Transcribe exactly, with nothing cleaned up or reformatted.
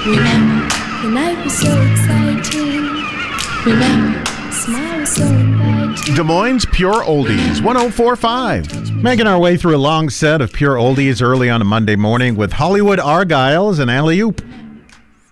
Remember, the night was so exciting. Remember, the smile was so inviting. Des Moines Pure Oldies, one oh four point five. Making our way through a long set of Pure Oldies early on a Monday morning with Hollywood Argyles and Alley Oop.